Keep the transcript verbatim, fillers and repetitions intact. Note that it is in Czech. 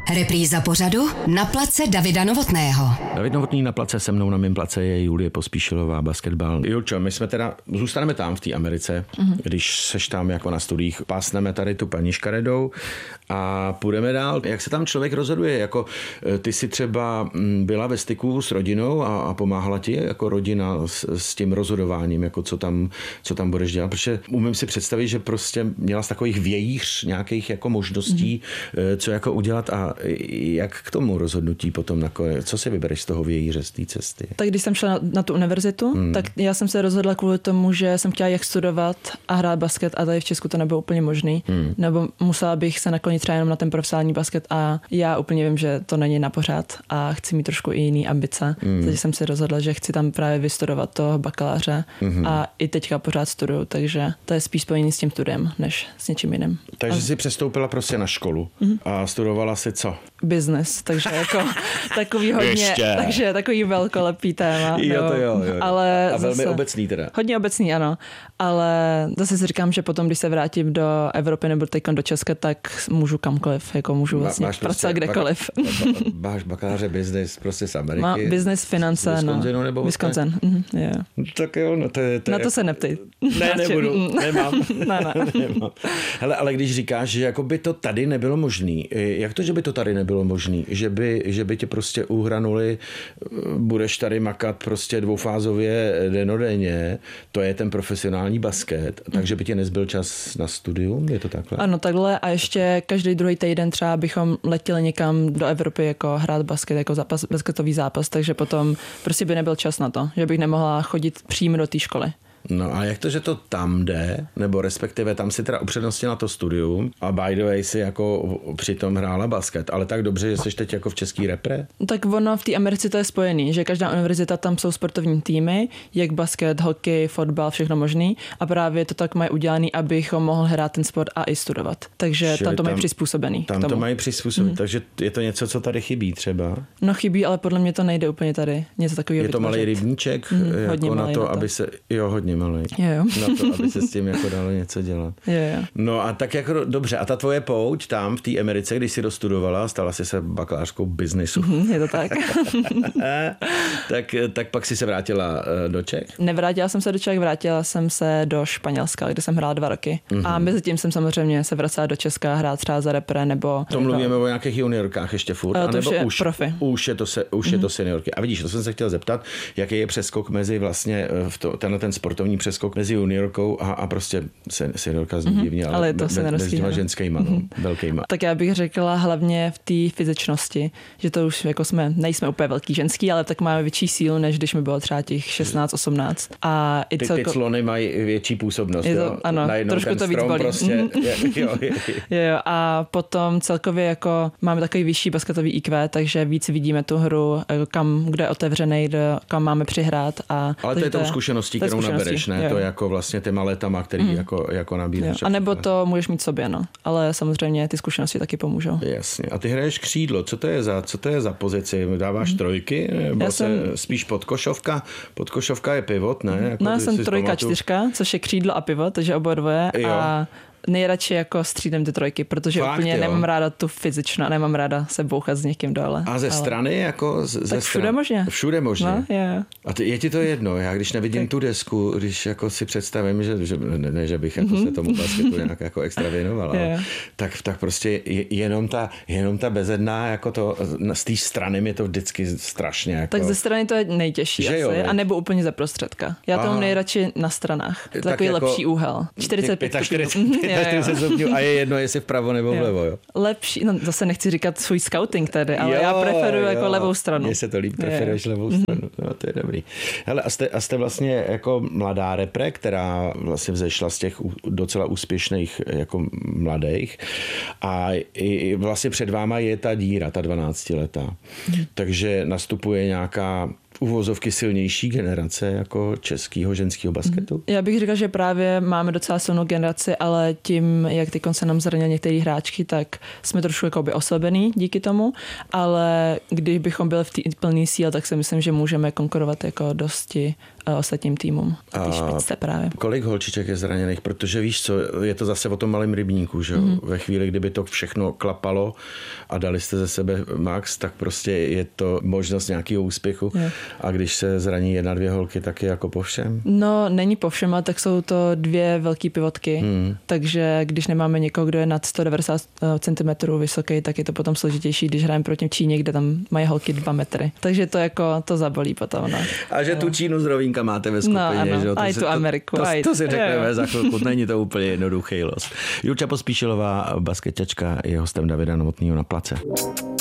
Repríza pořadu Na place Davida Novotného. David Novotný na place, se mnou na mým place je Julie Pospíšilová, basketbal. Julčo, my jsme teda, zůstaneme tam v té Americe, mm-hmm. když seš tam jako na studiích, pásneme tady tu paní škaredou a půjdeme dál. Jak se tam člověk rozhoduje? Jako ty si třeba byla ve styku s rodinou a, a pomáhala ti jako rodina s, s tím rozhodováním, jako co tam, co tam budeš dělat? Protože umím si představit, že prostě měla z takových vějíř nějakých jako možností, mm-hmm. co jako udělat a jak k tomu rozhodnutí potom nakonec, co si vybereš z toho vějíře, z té cesty? Tak když jsem šla na, na tu univerzitu, hmm. tak já jsem se rozhodla kvůli tomu, že jsem chtěla jak studovat a hrát basket a tady v Česku to nebylo úplně možný. Hmm. Nebo musela bych se naklonit třeba jenom na ten profesionální basket a já úplně vím, že to není na pořád a chci mít trošku i jiný ambice. Hmm. Takže jsem se rozhodla, že chci tam právě vystudovat toho bakaláře hmm. a i teďka pořád studuju, takže to je spíš spojený s tím studiem, než s něčím jiným. Takže a... jsi přestoupila prostě na školu hmm. a studovala si co? Business, takže jako takový hodně, Ještě. takže takový velkolepý téma. Jo, to jo, jo. Ale a velmi zase, obecný teda. Hodně obecný, ano. Ale zase si říkám, že potom, když se vrátím do Evropy nebo teď do Česka, tak můžu kamkoliv, jako můžu vlastně máš pracovat prostě kdekoliv. Bak, máš bakaláře business prostě z Ameriky. Má business, finance, Wisconsinu, no. Nebo Wisconsin, mhm, yeah. Tak jo, no to je... To Na je to se neptej. Ne, nebudu, nemám. ne, ne. nemám. Hele, ale když říkáš, že jako by to tady nebylo možný, jak to, že by to tady nebylo možný? Že by, že by tě prostě uhranuli, budeš tady makat prostě dvoufázově denodenně, to je ten profesionální basket, takže by tě nezbyl čas na studium, je to takhle? Ano, takhle a ještě každý druhý týden třeba bychom letěli někam do Evropy jako hrát basket, jako zápas, basketový zápas, takže potom prostě by nebyl čas na to, že bych nemohla chodit přímo do té školy. No a jak to, že to tam jde, nebo respektive tam si teda upřednostnila to studium a by the way si jako přitom hrála basket, ale tak dobře, že jsi teď jako v český repre? Tak ono v té Americe to je spojený, že každá univerzita, tam jsou sportovní týmy, jak basket, hokej, fotbal, všechno možný a právě to tak mají udělaný, abychom mohli hrát ten sport a i studovat. Takže Čili tam to mají tam, přizpůsobený. Tam to mají přizpůsobený, mm. takže je to něco, co tady chybí třeba? No chybí, ale podle mě to nejde úplně tady. Něco takového Je to malý rybníček mm, jako na to, aby se, jo, hodně malý. Jo, jo. Na to, aby se s tím jako dalo něco dělat. Jo, jo. No a tak jako dobře, a ta tvoje pouť tam v té Americe, když jsi dostudovala, stala jsi se bakalářkou biznisu. Mm, je to tak. tak. Tak pak jsi se vrátila do Čech? Nevrátila jsem se do Čech, vrátila jsem se do Španělska, kde jsem hrála dva roky. Mm-hmm. A mezi tím jsem samozřejmě se vracela do Česka hrát třeba za repre nebo... To mluvíme o nějakých juniorkách ještě furt? Uh, to už je už, profi. Už je to, se, už mm-hmm. je to seniorky. A vidíš, to jsem se chtěl zeptat, jaký je přeskok mezi vlastně v to, tenhle ten sportovní přeskok mezi juniorkou a, a prostě seniorka zní divně, mm-hmm. ale, ale to be, mezi těma ženskýma, no, mm-hmm. velkýma. Tak já bych řekla hlavně v té fyzičnosti, že to už jako jsme, nejsme úplně velký ženský, ale tak máme větší sílu, než když mi bylo třeba těch šestnáct osmnáct. A i ty, celko... ty clony mají větší působnost, to, jo? Ano, trošku to víc bolí. Prostě, je, jo, je, je. Jo, a potom celkově jako máme takový vyšší basketový í kvé, takže víc vidíme tu hru, kam, kde je otevřenej, kam máme přihrát. A ale to je tou zkušeností, kterou zkušeností, nabereš, ne? Jo. To je jako vlastně těma letama, který mm. jako, jako nabíráš. A nebo to můžeš mít sobě, no. Ale samozřejmě ty zkušenosti taky pomůžou. Jasně. A ty hraješ křídlo. Co to je za, co to je za pozici? Dáváš mm. trojky? Nebo já se jsem... spíš podkošovka? Podkošovka je pivot, ne? Jako no já jsem trojka, pamatuju... čtyřka, což je křídlo a pivot, takže oba dvoje. Jo. A nejradši jako střídem ty trojky, protože Fakt, úplně jo. nemám ráda tu fyzičnou, nemám ráda se bouchat s někým dole. A ze ale... strany jako ze tak stran... všude možně. Všude možně. No, je. A ty, je ti to jedno? Já když nevidím tak. tu desku, když jako si představím, že, že ne, ne, že bych jako mm-hmm. se tomu basketu nějak jako extra věnoval, ale, tak, tak prostě jenom ta, jenom ta bezedná, jako to, z té strany mi to vždycky strašně jako... Tak ze strany to je nejtěžší že asi, jo, a nebo úplně ze prostředka. Já to mám nejradši na stranách. To takový jako lepší úhel. čtyřicet pět stupňů. A je jedno, jestli vpravo nebo vlevo, jo? Lepší, no zase nechci říkat svůj scouting tady, ale jo, já preferuji jo. jako levou stranu. Mně se to líp, preferuješ jo. levou stranu, no to je dobrý. Hele, a jste, a jste vlastně jako mladá repre, která vlastně vzešla z těch docela úspěšných jako mladých a i vlastně před váma je ta díra, ta dvanáctiletá. Hmm. Takže nastupuje nějaká uvozovky silnější generace jako českého ženského basketu? Já bych řekla, že právě máme docela silnou generaci, ale tím, jak ty se nám zranili některé hráčky, tak jsme trošku jakoby oslabený díky tomu, ale když bychom byli v té plné síle, tak si myslím, že můžeme konkurovat jako dosti ostatním týmům. A ty špičce právě. Kolik holčiček je zraněných? Protože víš co, je to zase o tom malém rybníku, že jo? Mm-hmm. Ve chvíli, kdyby to všechno klapalo a dali jste ze sebe max, tak prostě je to možnost nějakého úspěchu. Je. A když se zraní jedna, dvě holky, tak je jako po všem? No, není po všem, ale tak jsou to dvě velké pivotky, mm. takže když nemáme někoho, kdo je nad sto devadesát centimetrů vysoký, tak je to potom složitější, když hrajeme proti Číně, kde tam mají holky dva metry. Takže to jako to zabolí potom. No. A že tu Čínu z rovínka máte ve skupině, no, ano. že jo? A i tu Ameriku. To, to, to, to si řekneme jo. za chvilku, není to úplně jednoduchý los. Julča Pospíšilová, basketačka, je hostem Davida Novotného na Place.